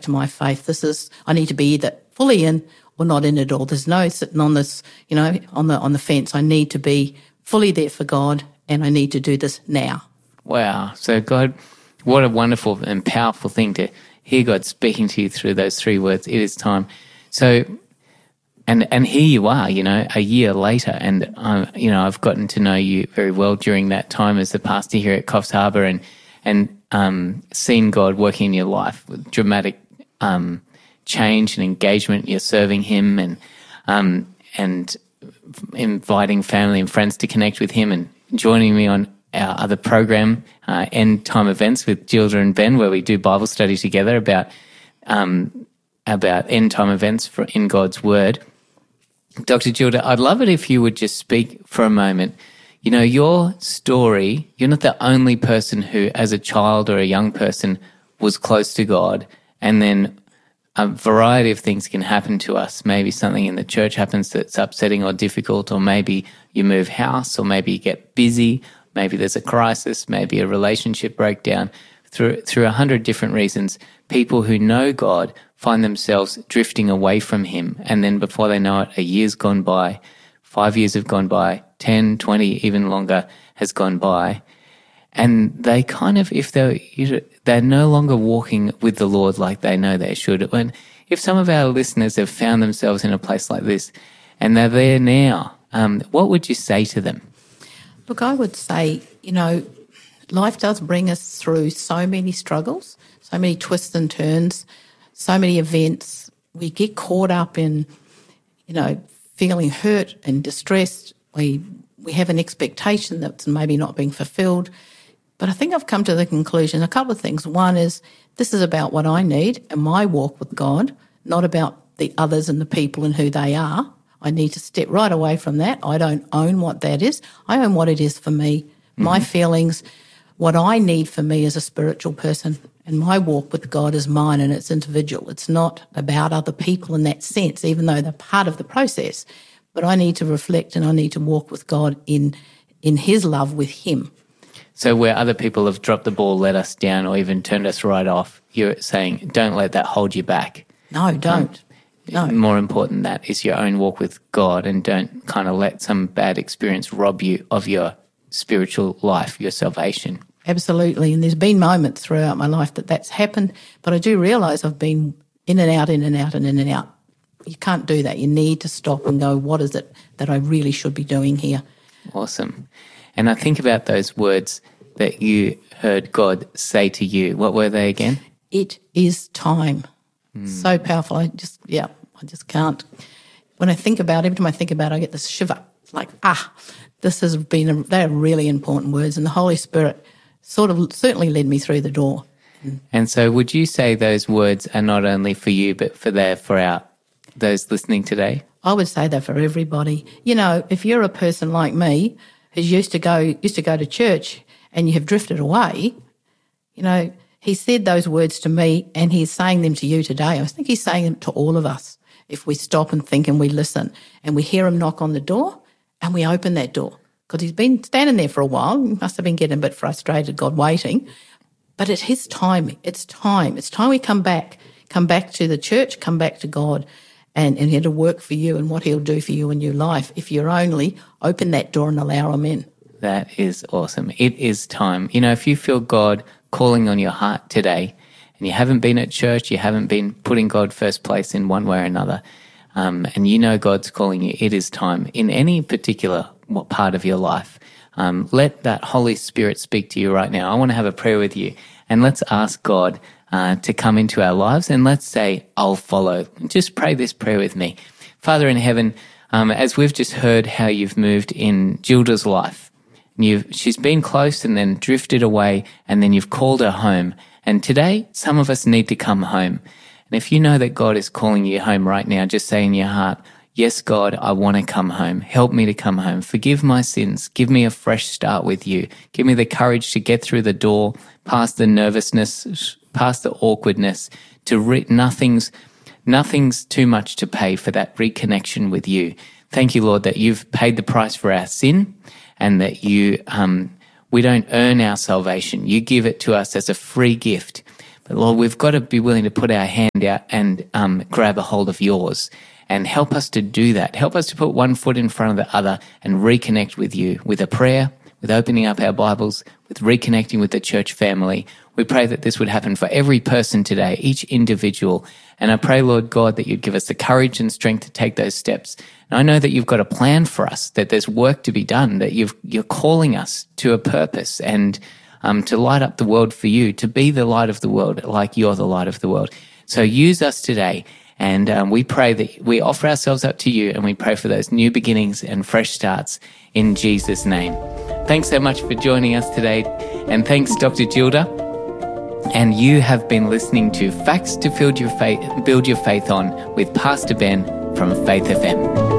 back to my faith. I need to be either fully in or not in at all. There's no sitting on this, on the fence. I need to be fully there for God, and I need to do this now. Wow. So God, what a wonderful and powerful thing to hear God speaking to you through those three words, it is time. So, and here you are, a year later, and, I've gotten to know you very well during that time as the pastor here at Coffs Harbour and seen God working in your life with dramatic change and engagement. You're serving Him and inviting family and friends to connect with Him and joining me on our other program, End Time Events with Gilda and Ben, where we do Bible study together about end time events in God's Word. Dr. Gilda, I'd love it if you would just speak for a moment. Your story, you're not the only person who, as a child or a young person, was close to God, and then a variety of things can happen to us. Maybe something in the church happens that's upsetting or difficult, or maybe you move house, or maybe you get busy, maybe there's a crisis, maybe a relationship breakdown. Through 100 different reasons, people who know God find themselves drifting away from Him, and then before they know it, a year's gone by, 5 years have gone by, 10, 20, even longer has gone by, and they kind of, if they're no longer walking with the Lord like they know they should. If some of our listeners have found themselves in a place like this and they're there now, what would you say to them? Look, I would say, life does bring us through so many struggles, so many twists and turns, so many events. We get caught up in, feeling hurt and distressed. We have an expectation that's maybe not being fulfilled. But I think I've come to the conclusion, a couple of things. One is, this is about what I need and my walk with God, not about the others and the people and who they are. I need to step right away from that. I don't own what that is. I own what it is for me, my feelings, what I need for me as a spiritual person. And my walk with God is mine and it's individual. It's not about other people in that sense, even though they're part of the process. But I need to reflect and I need to walk with God in His love with Him. So where other people have dropped the ball, let us down, or even turned us right off, you're saying don't let that hold you back. No, don't. No. More important than that is your own walk with God, and don't kind of let some bad experience rob you of your spiritual life, your salvation. Absolutely. And there's been moments throughout my life that's happened, but I do realise I've been in and out, in and out, and in and out. You can't do that. You need to stop and go, what is it that I really should be doing here? Awesome. And I think about those words that you heard God say to you. What were they again? It is time. So powerful. I just can't. When I think about it, every time I think about it, I get this shiver. It's like, they're really important words. And the Holy Spirit certainly led me through the door. And so would you say those words are not only for you, but for those listening today? I would say that for everybody. If you're a person like me who used to go to church and you have drifted away, He said those words to me and He's saying them to you today. I think He's saying them to all of us if we stop and think and we listen and we hear Him knock on the door and we open that door. Because He's been standing there for a while. He must have been getting a bit frustrated, God waiting. But at His timing, it's time. It's time we come back to the church, come back to God and He'll work for you and what He'll do for you in your life if you only open that door and allow Him in. That is awesome. It is time. If you feel God calling on your heart today and you haven't been at church, you haven't been putting God first place in one way or another, and God's calling you, it is time in any particular part of your life. Let that Holy Spirit speak to you right now. I want to have a prayer with you, and let's ask God to come into our lives, and let's say, I'll follow. Just pray this prayer with me. Father in heaven, as we've just heard how you've moved in Gilda's life, she's been close and then drifted away, and then you've called her home. And today, some of us need to come home. And if you know that God is calling you home right now, just say in your heart, yes, God, I want to come home. Help me to come home. Forgive my sins. Give me a fresh start with you. Give me the courage to get through the door, past the nervousness, past the awkwardness, nothing's too much to pay for that reconnection with you. Thank you, Lord, that you've paid the price for our sin, and that we don't earn our salvation. You give it to us as a free gift. But Lord, we've got to be willing to put our hand out and grab a hold of yours. And help us to do that. Help us to put one foot in front of the other and reconnect with you with a prayer, with opening up our Bibles, with reconnecting with the church family. We pray that this would happen for every person today, each individual. And I pray, Lord God, that you'd give us the courage and strength to take those steps. And I know that you've got a plan for us, that there's work to be done, that you're calling us to a purpose and to light up the world for you, to be the light of the world like you're the light of the world. So use us today. And we pray that we offer ourselves up to you, and we pray for those new beginnings and fresh starts in Jesus' name. Thanks so much for joining us today. And thanks, Dr. Gilda. And you have been listening to Facts to Build Your Faith On with Pastor Ben from Faith FM.